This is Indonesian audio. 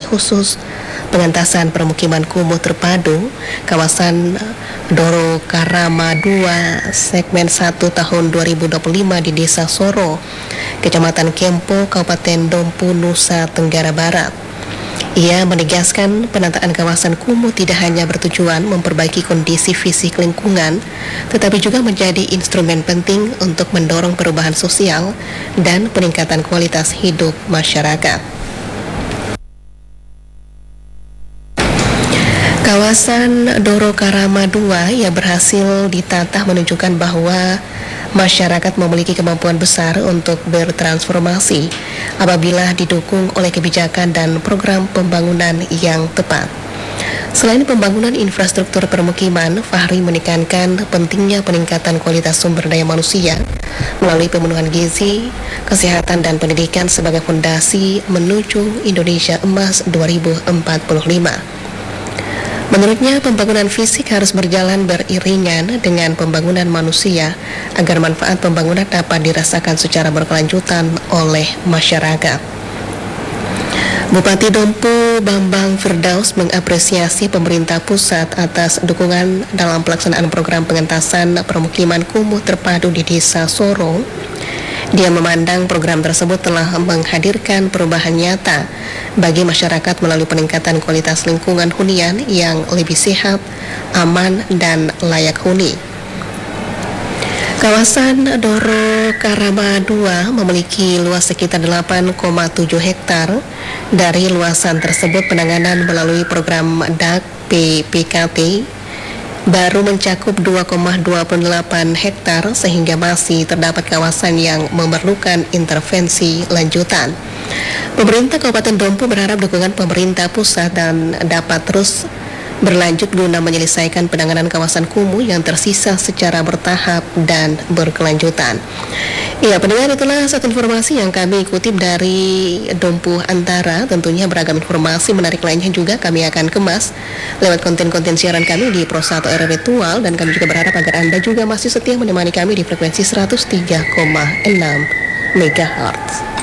khusus pengentasan permukiman kumuh terpadu kawasan Doro Karama 2 segmen 1 tahun 2025 di Desa Soro, Kecamatan Kempo, Kabupaten Dompu, Nusa Tenggara Barat. Ia menegaskan penataan kawasan kumuh tidak hanya bertujuan memperbaiki kondisi fisik lingkungan, tetapi juga menjadi instrumen penting untuk mendorong perubahan sosial dan peningkatan kualitas hidup masyarakat. Kawasan Doro Karama 2 yang berhasil ditata menunjukkan bahwa masyarakat memiliki kemampuan besar untuk bertransformasi apabila didukung oleh kebijakan dan program pembangunan yang tepat. Selain pembangunan infrastruktur permukiman, Fahri menekankan pentingnya peningkatan kualitas sumber daya manusia melalui pemenuhan gizi, kesehatan dan pendidikan sebagai fondasi menuju Indonesia Emas 2045. Menurutnya, pembangunan fisik harus berjalan beriringan dengan pembangunan manusia agar manfaat pembangunan dapat dirasakan secara berkelanjutan oleh masyarakat. Bupati Dompu Bambang Firdaus mengapresiasi pemerintah pusat atas dukungan dalam pelaksanaan program pengentasan permukiman kumuh terpadu di Desa Soro. Dia memandang program tersebut telah menghadirkan perubahan nyata bagi masyarakat melalui peningkatan kualitas lingkungan hunian yang lebih sehat, aman, dan layak huni. Kawasan Doro Karama 2 memiliki luas sekitar 8,7 hektar. Dari luasan tersebut, penanganan melalui program DAK PPKT baru mencakup 2,28 hektar sehingga masih terdapat kawasan yang memerlukan intervensi lanjutan. Pemerintah Kabupaten Dompu berharap dukungan pemerintah pusat dan dapat terus berlanjut guna menyelesaikan penanganan kawasan kumuh yang tersisa secara bertahap dan berkelanjutan. Ya, pendengar, itulah satu informasi yang kami kutip dari Dompu Antara. Tentunya beragam informasi menarik lainnya juga kami akan kemas lewat konten-konten siaran kami di Pro 1 era Virtual, dan kami juga berharap agar Anda juga masih setia menemani kami di frekuensi 103,6 MHz.